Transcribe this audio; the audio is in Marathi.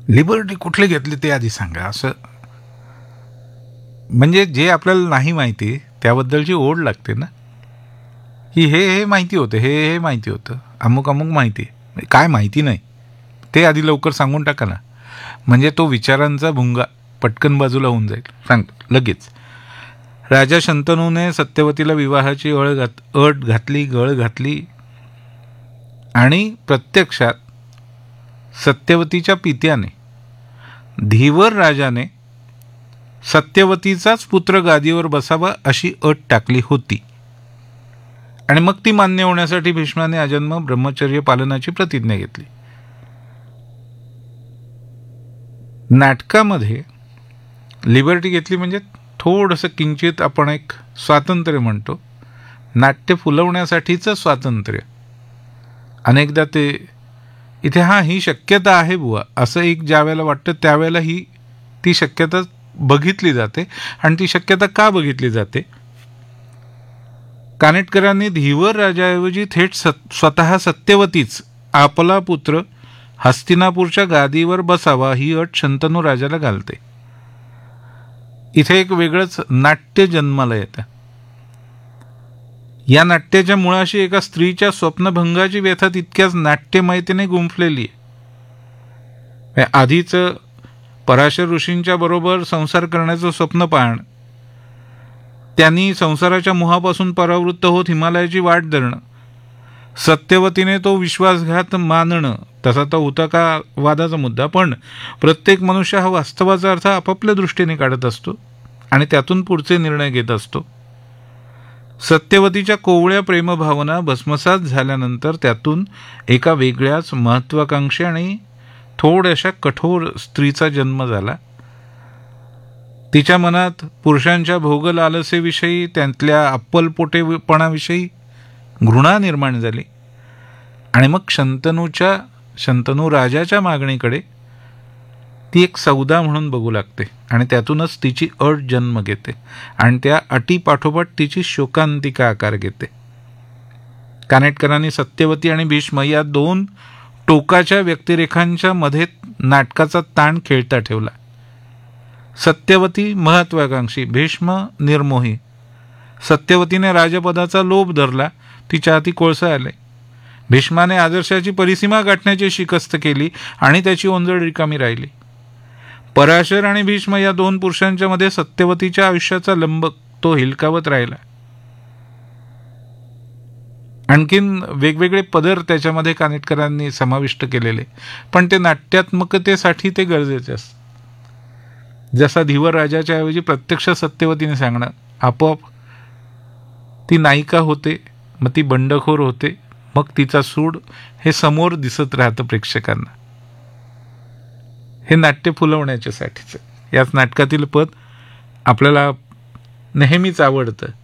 लिबर्टी कुठले घेतली ते आधी सांगा. असं म्हणजे जे आपल्याला नाही माहिती त्याबद्दलची ओढ लागते ना, की हे हे माहिती होतं, हे हे माहिती होतं, अमुक अमुक माहिती, काय माहिती नाही ते आधी लवकर सांगून टाका ना. म्हणजे तो विचारांचा भुंगा पटकन बाजूला होऊन जाईल. सांगतो लगेच. राजा शंतनूने सत्यवतीला विवाहाची अट घातली, गळ घातली आणि प्रत्यक्षात सत्यवतीच्या पित्याने धीवर राजाने सत्यवतीचाच पुत्र गादीवर बसावा अशी अट टाकली होती. आणि मग ती मान्य होण्यासाठी भीष्माने आजन्म ब्रह्मचर्य पालनाची प्रतिज्ञा घेतली. नाटकामध्ये लिबर्टी घेतली म्हणजे थोडंसं किंचित आपण एक स्वातंत्र्य म्हणतो, नाट्य फुलवण्यासाठीचं स्वातंत्र्य. अनेकदा ते इथे ही शक्यता आहे बुवा असं एक ज्या वेळेला वाटतं त्यावेळेला ती शक्यता बघितली जाते. आणि ती शक्यता का बघितली जाते? कानेटकरांनी धीवर राजाऐवजी थेट स्वतः सत्यवतीच आपला पुत्र हस्तिनापूरच्या गादीवर बसावा ही अट शंतनू राजाला घालते. इथे एक वेगळंच नाट्य जन्माला येतं. या नाट्याच्या मुळाशी एका स्त्रीच्या स्वप्नभंगाची व्यथा तितक्याच नाट्यमयतेने गुंफलेली आहे. आधीच पराशर ऋषींच्या बरोबर संसार करण्याचं स्वप्न पाहणं, त्यांनी संसाराच्या मोहापासून परावृत्त होत हिमालयाची वाट धरणं, सत्यवतीने तो विश्वासघात मानणं, तसा तो होता का वादाचा मुद्दा. पण प्रत्येक मनुष्य हा वास्तवाचा अर्थ आपापल्या दृष्टीने काढत असतो आणि त्यातून पुढचे निर्णय घेत असतो. सत्यवतीच्या कोवळ्या प्रेमभावना भस्मसात झाल्यानंतर त्यातून एका वेगळ्याच महत्वाकांक्षी आणि थोड्याशा कठोर स्त्रीचा जन्म झाला. तिच्या मनात पुरुषांच्या भोगलालसेविषयी, त्यातल्या अप्पलपोटेपणाविषयी घृणा निर्माण झाली. आणि मग शंतनू राजाच्या मागणीकडे ती एक सौदा म्हणून बघू लागते आणि त्यातूनच तिची अट जन्म घेते आणि त्या अटीपाठोपाठ तिची शोकांतिका आकार घेते. कानेटकरांनी सत्यवती आणि भीष्म या दोन टोकाच्या व्यक्तिरेखांच्या मध्ये नाटकाचा ताण खेळता ठेवला. सत्यवती महत्वाकांक्षी, भीष्म निर्मोही. सत्यवतीने राजपदाचा लोभ धरला, तिच्या हाती कोळसा आले. भीष्माने आदर्शाची परिसीमा गाठण्याची शिकस्त केली आणि त्याची ओंजळ रिकामी राहिली. पराशर आणि भीष्म या दोन पुरुषांच्या मध्ये सत्यवतीच्या आयुष्याचा लंबक तो हिलकावत राहिला. आणखीन वेगवेगळे पदर त्याच्यामध्ये कानेटकरांनी समाविष्ट केलेले, पण ते नाट्यात्मकतेसाठी ते गरजेचे असते. जसा धीवर राजाच्या ऐवजी प्रत्यक्ष सत्यवतीने सांगणं, आपोआप ती नायिका होते, मग ती बंडखोर होते, मग तिचा सूड हे समोर दिसत राहतं प्रेक्षकांना. हे नाट्य फुलवण्याच्यासाठीचं. याच नाटकातील पद आपल्याला नेहमीच आवडतं.